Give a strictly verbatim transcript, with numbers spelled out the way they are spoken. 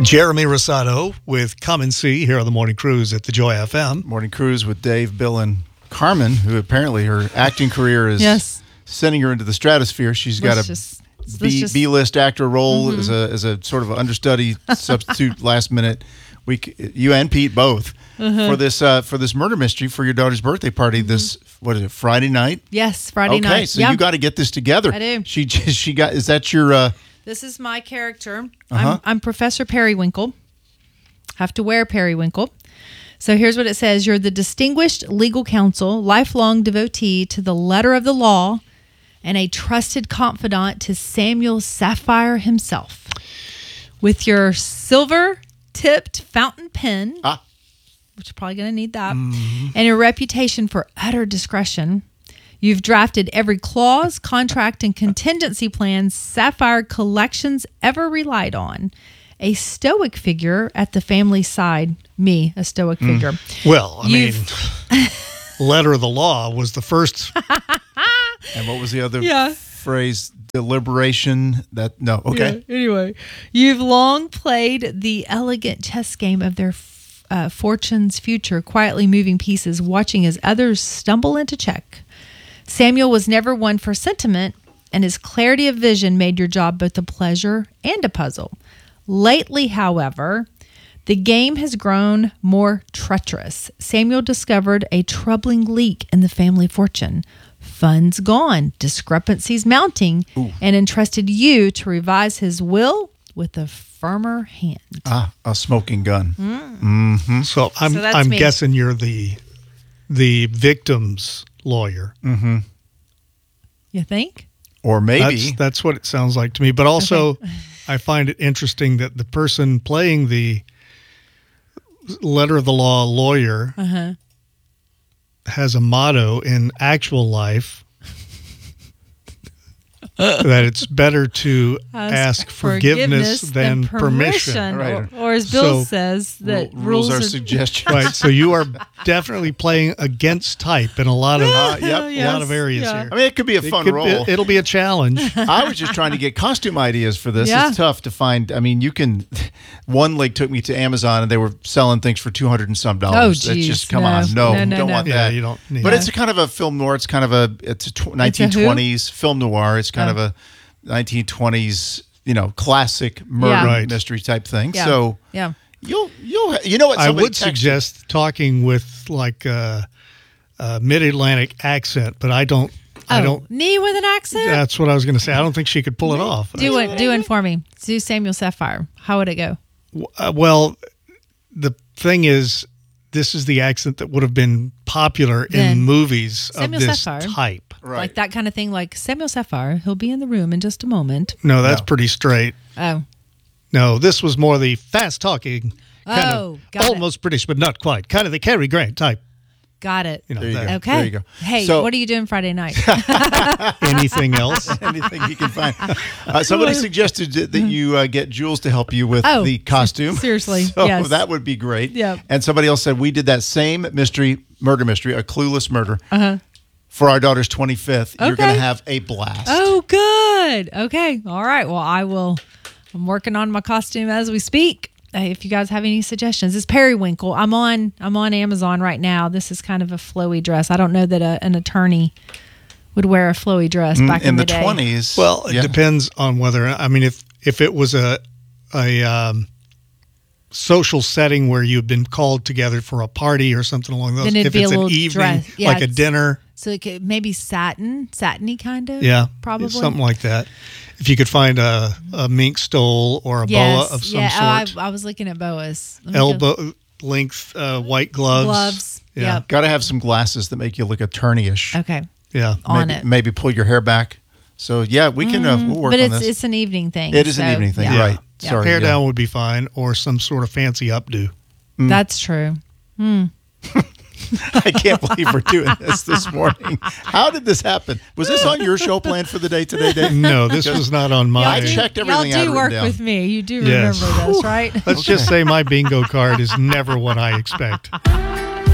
Jeremy Rosado with Come and See here on the Morning Cruise at the Joy F M. Morning Cruise with Dave, Bill, and Carmen, who apparently her acting career is yes. sending her into the stratosphere. She's let's got a just, B, just... B-list actor role mm-hmm. as a as a sort of understudy substitute last minute. We you and Pete both mm-hmm. for this uh, for this murder mystery for your daughter's birthday party. Mm-hmm. This what is it? Friday night? Yes, Friday okay, night. Okay, so yep. you got to get this together. I do. She she got. Is that your? Uh, this is my character. Uh-huh. I'm, I'm Professor Periwinkle. Have to wear periwinkle. So here's what it says. You're the distinguished legal counsel, lifelong devotee to the letter of the law, and a trusted confidant to Samuel Sapphire himself. With your silver-tipped fountain pen, ah. which you're probably going to need that, mm-hmm. and a reputation for utter discretion, you've drafted every clause, contract, and contingency plan Sapphire Collections ever relied on. A stoic figure at the family side. Me, a stoic mm. figure. Well, I You've... mean, letter of the law was the first. And what was the other yeah. phrase? Deliberation? That no. Okay. Yeah, anyway, you've long played the elegant chess game of their uh, fortune's future, quietly moving pieces, watching as others stumble into check. Samuel was never one for sentiment, and his clarity of vision made your job both a pleasure and a puzzle. Lately, however, the game has grown more treacherous. Samuel discovered a troubling leak in the family fortune. Funds gone, discrepancies mounting, Ooh. and entrusted you to revise his will with a firmer hand. Ah, a smoking gun. Mm. Mm-hmm. So I'm so I'm me. guessing you're the the victim's lawyer. Mm-hmm. You think? Or maybe that's, that's what it sounds like to me. But also. Okay. I find it interesting that the person playing the letter of the law lawyer uh-huh. has a motto in actual life that it's better to ask, ask forgiveness, forgiveness than, than permission. permission. Right. Or, or as Bill so, says, that r- rules, rules are, are suggestions. Right. So you are definitely playing against type in a lot of uh, yep. a yes, lot of areas yeah. here. I mean, it could be a fun it could, role. It, it'll be a challenge. I was just trying to get costume ideas for this. Yeah. It's tough to find. I mean, you can. One leg took me to Amazon, and they were selling things for two hundred and some dollars. Oh, geez. It's just come no. on, no, no, no don't no. want Yeah, that. you don't need but that. it's a kind of a film noir. It's kind of a. It's a tw- nineteen twenties film noir. It's kind oh. of a nineteen twenties, you know, classic murder Yeah. Right. mystery type thing. Yeah. So yeah. you'll you'll you know what I somebody would texted- suggest talking with like a, a mid-Atlantic accent, but I don't. Oh, I don't. me with an accent? That's what I was going to say. I don't think she could pull it off. Do it. Do it for me. Do Samuel Sapphire. How would it go? Uh, well, the thing is, this is the accent that would have been popular Then in movies Samuel of this Sapphire. type. Right. Like that kind of thing, like Samuel Sapphire. He'll be in the room in just a moment. No, that's No. pretty straight. Oh. No, this was more the fast-talking, kind Oh, of got it. almost British, but not quite, kind of the Cary Grant type. Got it. You know, There you that. go. Okay. There you go. Hey, So- what are you doing Friday night? Anything else? anything you can find. Uh, somebody suggested that you uh, get Jules to help you with Oh, the costume. seriously, so yes. that would be great. Yep. And somebody else said we did that same mystery, murder mystery, a clueless murder, Uh-huh. for our daughter's twenty-fifth. You're Okay. going to have a blast. Oh, good. Okay. All right. Well, I will. I'm working on my costume as we speak. Hey, if you guys have any suggestions, it's periwinkle. I'm on. I'm on Amazon right now. This is kind of a flowy dress. I don't know that a, an attorney would wear a flowy dress back in, in the day. twenties. Well, it yeah. depends on whether. I mean, if if it was a a um, social setting where you've been called together for a party or something along those, Then it'd if be a it's an little evening, dress. Yeah, like a it's- dinner, So it could maybe satin, satiny kind of. yeah, probably something like that. If you could find a, a mink stole or a Yes. boa of some yeah. sort, Oh, I, I was looking at boas. Let me go- elbow length uh, white gloves, gloves. Yeah. Yep. Got to have some glasses that make you look attorney-ish. Okay. yeah. On maybe, it. Maybe pull your hair back. So yeah, we can. Uh, we'll work But on it's this. it's an evening thing. It is an so, evening thing, yeah. right? Yeah. Sorry. Hair yeah. down would be fine, or some sort of fancy updo. That's true. I can't believe we're doing this this morning. How did this happen? Was this on your show plan for the day today, Dave? No, this was not on my. I checked everything Y'all out do written work down. with me. You do Yes. remember this, right? Let's just say my bingo card is never what I expect.